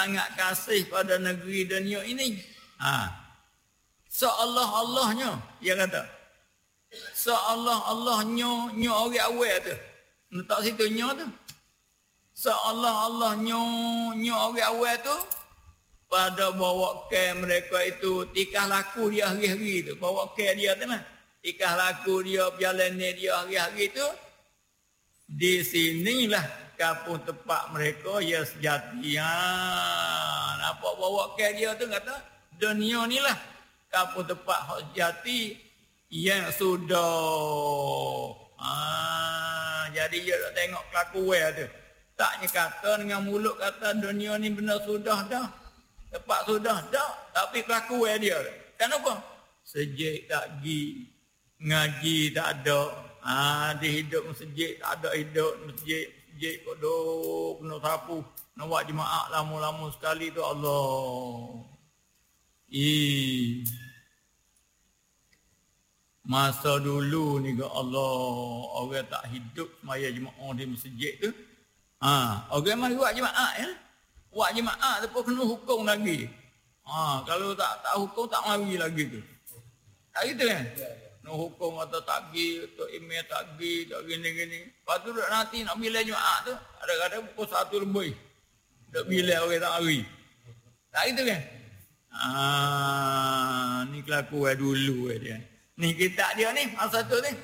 sangat kasih pada negeri dunia ini. Seolah-olahnya, dia kata. Seolah-olahnya orang awal tu. Letak situ nyo tu. Seolah-olahnya orang awal tu pada bawa ke mereka itu tikah laku dia hari-hari tu. Bawa ke dia tu lah. Tikah laku dia, perjalanan dia hari-hari tu. Di sinilah kampung tempat mereka ya sejati. Nampak bawa ke dia tu kata, dunia ni lah kampung tempat hak sejati yang sudah. Jadi dia tak tengok kelakuan tu. Taknya kata dengan mulut kata dunia ni benar sudah dah. Tempat sudah dah. Tapi kelakuan dia. Kenapa? Sejik tak pergi. Ngaji tak ada. Dia hidup masjid tak ada hidup. Masjid kodok. Kena sapu. Nak buat jemaah lama-lama sekali tu Allah. Masa dulu ni ke Allah, orang tak hidup semaya jemaah di masjid tu. Orang mari buat jemaah ya. Buat jemaah tu pun kena hukum lagi. Kalau tak hukum tak mari lagi tu. Tak gitu kan? Kena hukum atau tak pergi, atau email tak pergi, tak gini-gini. Lepas tu nanti nak bila jemaah tu, kadang-kadang pukul 1 lebih. Tak bila orang tak mari. Tak gitu kan? Ni kelakuan dulu dia. Ni kitab dia ni, masa tu ni.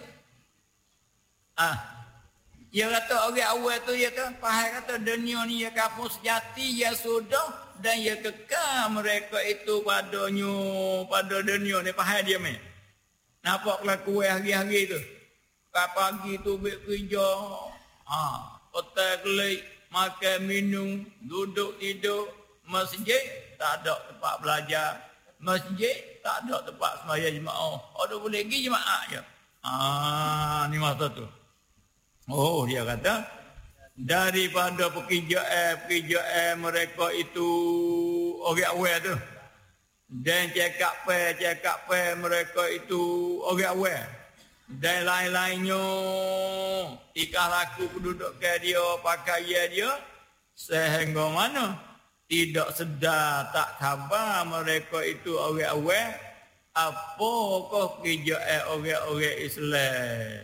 Dia kata orang awal tu, dia kata, faham kata dunia ni, ya kampung sejati, ya sudah, dan ya kekal mereka itu pada dunia ni, faham dia ni. Nampak kelakuan hari-hari tu. Pagi tu bekerja, hotel kelik, makan minum, duduk tidur, masjid, tak ada tempat belajar. Masjid tak ada tempat sembahyang jemaah. Ada boleh pergi jemaah je. Ni masa tu. Dia kata daripada pekerjaan mereka itu orang awal tu. Dan cakap mereka itu orang awal. Dan lain-lainnya tikah laku kedudukan dia, pakaian dia sehingga mana tidak sedar, tak khabar mereka itu orang awal. Apakah pekerjaan orang-orang Islam?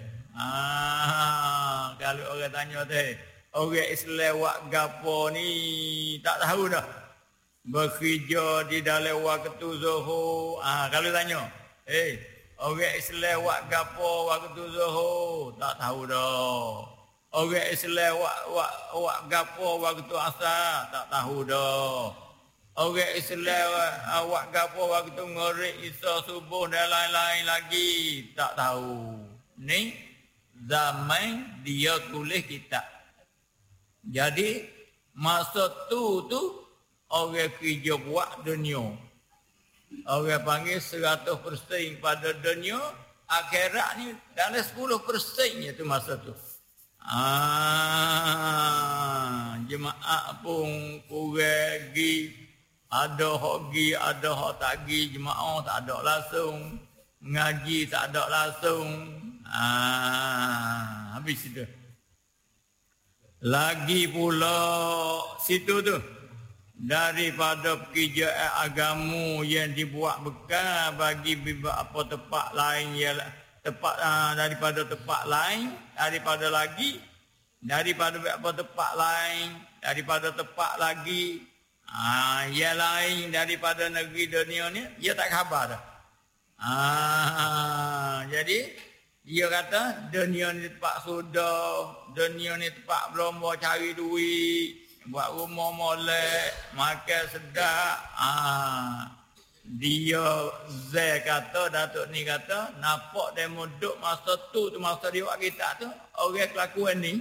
Kalau orang tanya tu, orang Islam buat gapo ni tak tahu dah. Bekerja di dalam waktu Zuhur. Kalau tanya, orang Islam buat gapo waktu Zuhur? Tak tahu dah. Orang Islam wak gapo waktu asar? Tak tahu dah. Orang Islam wak gapo waktu ngorek Isya subuh dan lain-lain lagi? Tak tahu. Ni zaman dia tulis kitab. Jadi masa tu orang kerja buat dunia. Orang panggil 100% pada dunia. Akhirat ni dalam 10% tu masa tu. Jemaah pun kurang pergi. Ada hak pergi, ada hak tak pergi. Jemaah tak ada langsung. Ngaji tak ada langsung. Habis itu. Lagi pula situ tu. Daripada pekerjaan agama yang dibuat bekal bagi apa tempat lain ialah daripada tempat lain, daripada apa tempat lain, daripada tempat lagi, yang lain daripada negeri dunia ni, dia tak khabar dah. Jadi dia kata dunia ni tempat sudah, dunia ni tempat berlomba cari duit, buat rumah molek, makan sedap. Dia Zai kata, Datuk ni kata, nampak demo duduk masa tu masa dia buat kitab tu, orang kelakuan ni.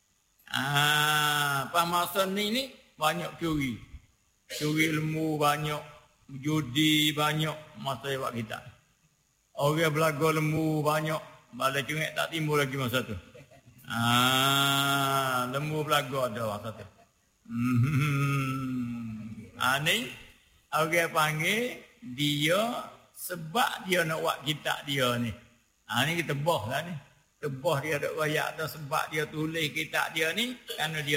Pas masa ni banyak curi. Curi ilmu banyak, judi banyak masa dia buat kitab. Orang belaga lembu banyak, balai cungik tak timbul lagi masa tu. Lembu belaga ada masa tu. Ni orang panggil dia sebab dia nak buat kitab dia ni. Ni kita bah lah ni. Tebah dia ada rakyat tu sebab dia tulis kitab dia ni kerana dia